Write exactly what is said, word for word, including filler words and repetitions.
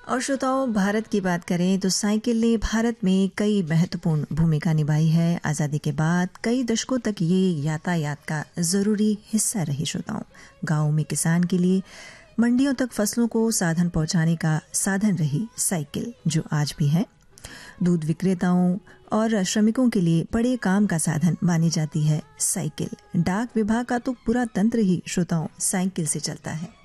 और श्रोताओं, भारत की बात करें तो साइकिल ने भारत में कई महत्वपूर्ण भूमिका निभाई है। आज़ादी के बाद कई दशकों तक ये यातायात का ज़रूरी हिस्सा रही। श्रोताओं, गाँव में किसान के लिए मंडियों तक फसलों को साधन पहुंचाने का साधन रही साइकिल, जो आज भी है। दूध विक्रेताओं और श्रमिकों के लिए बड़े काम का साधन मानी जाती है साइकिल। डाक विभाग का तो पूरा तंत्र ही श्रोताओं साइकिल से चलता है।